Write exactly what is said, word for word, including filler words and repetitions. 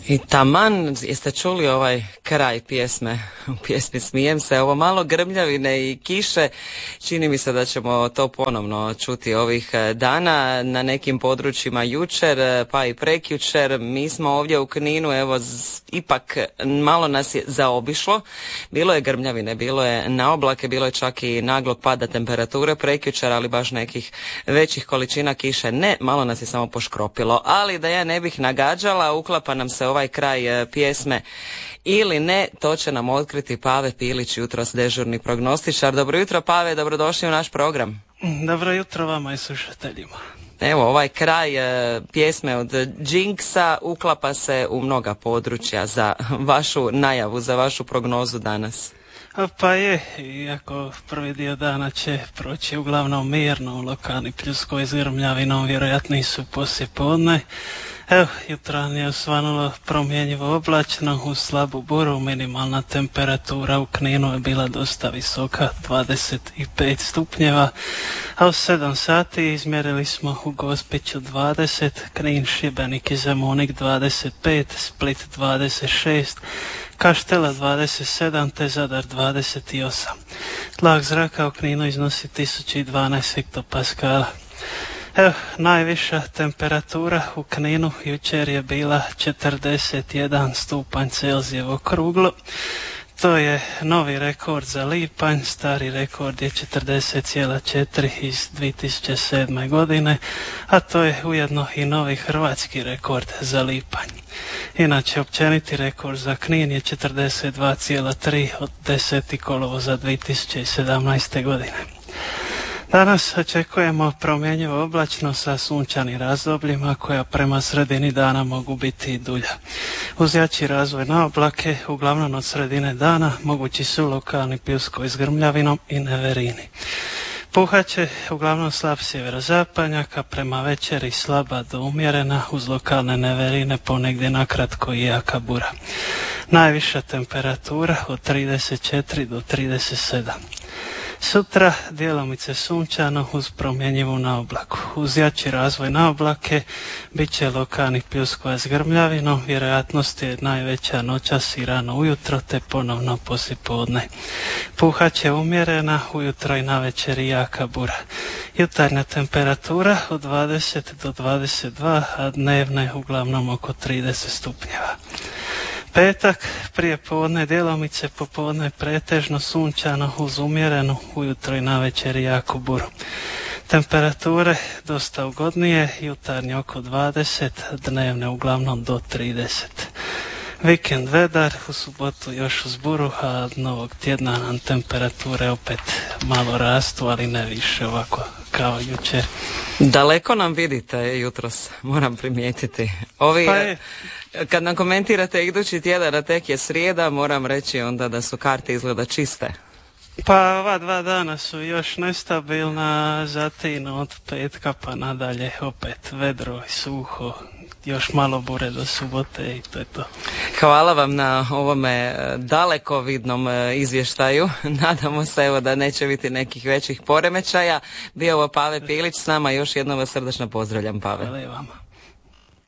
I taman, jeste čuli ovaj kraj pjesme, u pjesmi Smijem se, ovo malo grmljavine i kiše, čini mi se da ćemo to ponovno čuti ovih dana na nekim područjima jučer, pa i prekjučer. Mi smo ovdje u Kninu, evo, z, ipak malo nas je zaobišlo, bilo je grmljavine, bilo je na oblake, bilo je čak i naglog pada temperature prekjučer, ali baš nekih većih količina kiše ne, malo nas je samo poškropilo, ali da ja ne bih nagađala, uklapa nam se ovaj kraj e, pjesme ili ne, to će nam otkriti Pave Pilić, jutros dežurni prognostičar. Dobro jutro, Pave, dobrodošli u naš program. Dobro jutro vama i slušateljima. Evo, ovaj kraj e, pjesme od Jinxa uklapa se u mnoga područja za vašu najavu, za vašu prognozu danas. Pa je, iako prvi dio dana će proći uglavnom mirno, lokalni pljuskovi s grmljavinom vjerojatni su poslije podne. Evo, jutran je osvanulo promjenjivo oblačno uz slabu buru, minimalna temperatura u Kninu je bila dosta visoka, dvadeset pet stupnjeva, a u sedam sati izmjerili smo u Gospiću dvadeset, Knin, Šibenik i Zemunik dvadeset pet, Split dvadeset šest, Kaštela dvadeset sedam te Zadar dvadeset osam. Tlak zraka u Kninu iznosi tisuću dvanaest hektopaskala. Evo, najviša temperatura u Kninu jučer je bila četrdeset jedan stupanj Celzijev okruglo. To je novi rekord za lipanj, stari rekord je četrdeset zarez četiri iz dvije tisuće sedme. godine, a to je ujedno i novi hrvatski rekord za lipanj. Inače, općeniti rekord za Knin je četrdeset dva zarez tri od desetog kolovoza dvije tisuće sedamnaeste. godine. Danas očekujemo promjenjivo oblačno sa sunčanim razdobljima koja prema sredini dana mogu biti i dulja. Uz jači razvoj na oblake, uglavnom od sredine dana, mogući su lokalni pljuskovi s grmljavinom i neverini. Puhat će uglavnom slab sjeverozapadnjak, a prema večeri slaba do umjerena uz lokalne neverine, ponegdje nakratko i jaka bura. Najviša temperatura od trideset četiri do trideset sedam. Sutra djelomice sunčano uz promjenjivu na oblaku. Uz jači razvoj na oblake bit će lokalnih pljuskova s grmljavinom, vjerojatnost je najveća noćas i rano ujutro te ponovno poslijepodne. Puhat će umjerena, ujutro i navečer i jaka bura. Jutarnja temperatura od dvadeset do dvadeset dva, a dnevne uglavnom oko trideset stupnjeva. Petak, prije podne djelomice, popodne pretežno sunčano uz umjerenu, ujutro i navečer jaku buru. Temperature dosta ugodnije, jutarnje oko dvadeset, dnevne uglavnom do trideset. Vikend vedar, u subotu još uz buru, a od novog tjedna nam temperature opet malo rastu, ali ne više ovako kao jučer. Daleko nam vidite jutros, moram primijetiti. Ovi, pa je. Kad nam komentirate idući tjedan, a tek je srijeda, moram reći onda da su karte izgleda čiste. Pa ova dva dana su još nestabilna, zatim od petka pa nadalje opet vedro i suho, još malo bure do subote i to je to. Hvala vam na ovome dalekovidnom izvještaju. Nadamo se evo da neće biti nekih većih poremećaja. Bio ovo Pave Pilić s nama, još jednom vas srdačno pozdravljam, Pave. Hvala vama.